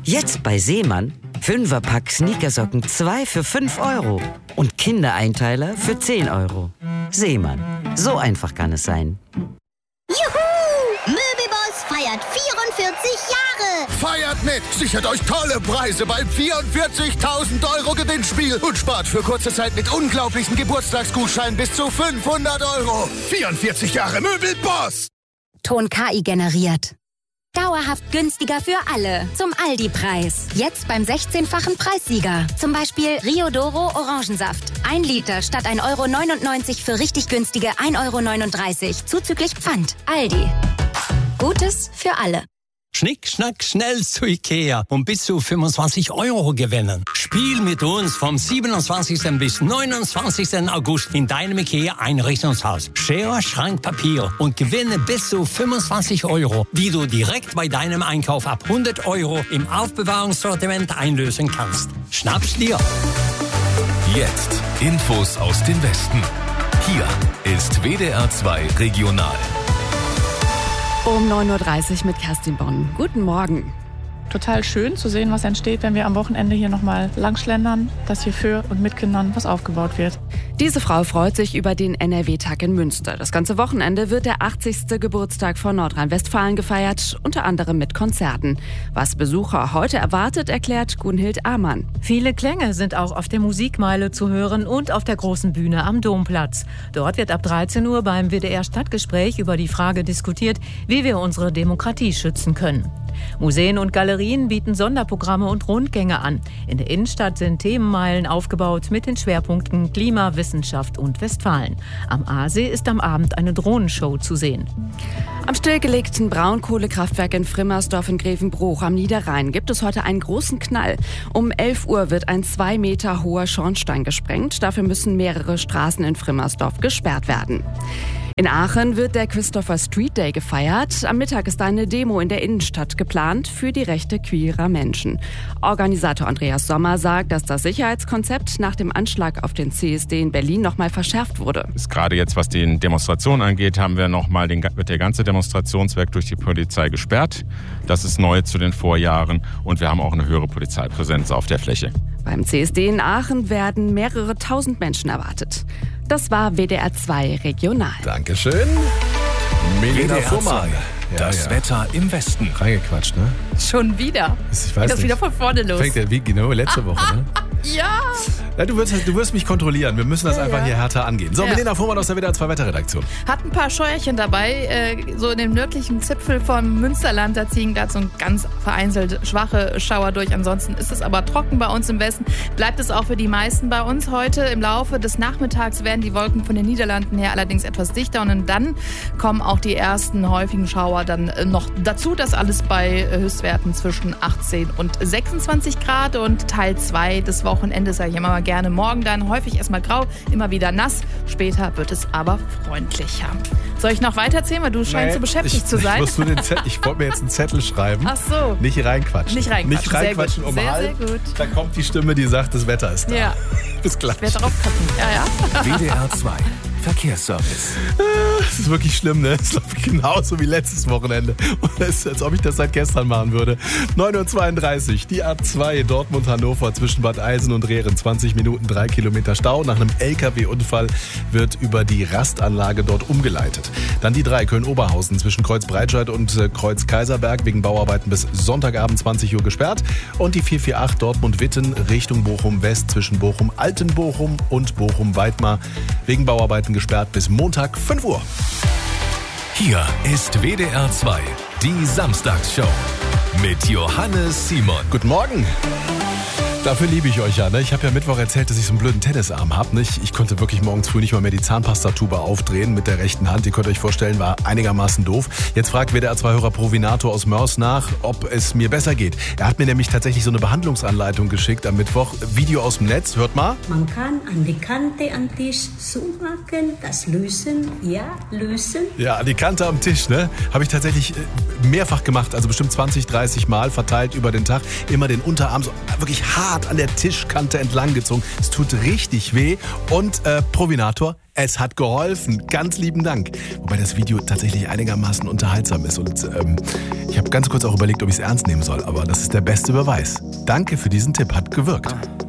Jetzt bei Seemann 5er-Pack Sneakersocken 2 für 5 Euro und Kindereinteiler für 10 Euro. Seemann, so einfach kann es sein. Juhu! Möbelboss feiert 44 Jahre! Feiert mit! Sichert euch tolle Preise beim 44.000 Euro Gewinnspiel und spart für kurze Zeit mit unglaublichen Geburtstagsgutscheinen bis zu 500 Euro. 44 Jahre Möbelboss! Ton KI generiert. Dauerhaft günstiger für alle. Zum Aldi-Preis. Jetzt beim 16-fachen Preissieger. Zum Beispiel Rio Doro Orangensaft. 1 Liter statt 1,99 € für richtig günstige 1,39 € zuzüglich Pfand. Aldi. Gutes für alle. Schnick, schnack, schnell zu Ikea und bis zu 25 Euro gewinnen. Spiel mit uns vom 27. bis 29. August in deinem Ikea-Einrichtungshaus. Schere, Schrank, Papier und gewinne bis zu 25 Euro, die du direkt bei deinem Einkauf ab 100 Euro im Aufbewahrungssortiment einlösen kannst. Schnapp's dir! Jetzt Infos aus dem Westen. Hier ist WDR 2 Regional. Um 9.30 Uhr mit Kerstin Bonn. Guten Morgen. Total schön zu sehen, was entsteht, wenn wir am Wochenende hier nochmal langschlendern, dass hier für und mit Kindern was aufgebaut wird. Diese Frau freut sich über den NRW-Tag in Münster. Das ganze Wochenende wird der 80. Geburtstag von Nordrhein-Westfalen gefeiert, unter anderem mit Konzerten. Was Besucher heute erwartet, erklärt Gunhild Amann. Viele Klänge sind auch auf der Musikmeile zu hören und auf der großen Bühne am Domplatz. Dort wird ab 13 Uhr beim WDR-Stadtgespräch über die Frage diskutiert, wie wir unsere Demokratie schützen können. Museen und Galerien bieten Sonderprogramme und Rundgänge an. In der Innenstadt sind Themenmeilen aufgebaut mit den Schwerpunkten Klima, Wissenschaft und Westfalen. Am Aasee ist am Abend eine Drohnenshow zu sehen. Am stillgelegten Braunkohlekraftwerk in Frimmersdorf in Grevenbruch am Niederrhein gibt es heute einen großen Knall. Um 11 Uhr wird ein 2 Meter hoher Schornstein gesprengt. Dafür müssen mehrere Straßen in Frimmersdorf gesperrt werden. In Aachen wird der Christopher Street Day gefeiert. Am Mittag ist eine Demo in der Innenstadt geplant für die Rechte queerer Menschen. Organisator Andreas Sommer sagt, dass das Sicherheitskonzept nach dem Anschlag auf den CSD in Berlin nochmal verschärft wurde. Gerade jetzt, was die Demonstration angeht, haben wir wird der ganze Demonstrationsweg durch die Polizei gesperrt. Das ist neu zu den Vorjahren und wir haben auch eine höhere Polizeipräsenz auf der Fläche. Beim CSD in Aachen werden mehrere tausend Menschen erwartet. Das war WDR 2 Regional. Dankeschön. WDR 2, das Wetter im Westen. Reingequatscht, ne? Schon wieder? Ich weiß nicht. Wieder von vorne los. Fängt ja wie genau letzte Woche, ne? Ja. Ja, du wirst mich kontrollieren. Wir müssen das einfach hier härter angehen. So, Milena Fuhrmann aus der WDR 2 Wetterredaktion. Hat ein paar Scheuerchen dabei. So in dem nördlichen Zipfel vom Münsterland, da ziehen gerade so ganz vereinzelt schwache Schauer durch. Ansonsten ist es aber trocken bei uns im Westen. Bleibt es auch für die meisten bei uns heute. Im Laufe des Nachmittags werden die Wolken von den Niederlanden her allerdings etwas dichter. Und dann kommen auch die ersten häufigen Schauer dann noch dazu. Das alles bei Höchstwerten zwischen 18 und 26 Grad. Und Teil 2 des Wochenendes, sage ich immer mal gerne, morgen dann häufig erstmal grau, immer wieder nass. Später wird es aber freundlicher. Soll ich noch weiterzählen, weil du scheinst so beschäftigt zu sein? Ich wollte mir jetzt einen Zettel schreiben. Ach so. Nicht reinquatschen. Nicht reinquatschen um sehr, halb. sehr gut. Da kommt die Stimme, die sagt, das Wetter ist da. Ja. Bis gleich. Ich werde darauf gucken. Ja. WDR 2 Verkehrsservice. Es ist wirklich schlimm, ne? Es läuft genauso wie letztes Wochenende. Und es ist, als ob ich das seit gestern machen würde. 9.32 Uhr, die A2 Dortmund-Hannover zwischen Bad Eilsen und Rehren. 20 Minuten, 3 Kilometer Stau. Nach einem LKW-Unfall wird über die Rastanlage dort umgeleitet. Dann die 3 Köln-Oberhausen zwischen Kreuz-Breitscheid und Kreuz-Kaiserberg wegen Bauarbeiten bis Sonntagabend 20 Uhr gesperrt. Und die 448 Dortmund-Witten Richtung Bochum-West zwischen Bochum-Altenbochum und Bochum-Weidmar wegen Bauarbeiten gesperrt bis Montag 5 Uhr. Hier ist WDR 2, die Samstagsshow mit Johannes Simon. Guten Morgen. Dafür liebe ich euch ja. Ne? Ich habe ja Mittwoch erzählt, dass ich so einen blöden Tennisarm habe. Ne? Ich konnte wirklich morgens früh nicht mal mehr die Zahnpastatube aufdrehen mit der rechten Hand. Ihr könnt euch vorstellen, war einigermaßen doof. Jetzt fragt WDR 2-Hörer Provinator aus Mörs nach, ob es mir besser geht. Er hat mir nämlich tatsächlich so eine Behandlungsanleitung geschickt am Mittwoch. Video aus dem Netz, hört mal. Man kann an die Kante am Tisch zumachen, das lösen. Ja, an die Kante am Tisch, ne? Habe ich tatsächlich mehrfach gemacht, also bestimmt 20, 30 Mal verteilt über den Tag. Immer den Unterarm so wirklich hart hart an der Tischkante entlang gezogen. Es tut richtig weh. Und Provinator, es hat geholfen. Ganz lieben Dank. Wobei das Video tatsächlich einigermaßen unterhaltsam ist. Und ich habe ganz kurz auch überlegt, ob ich es ernst nehmen soll. Aber das ist der beste Beweis. Danke für diesen Tipp, hat gewirkt.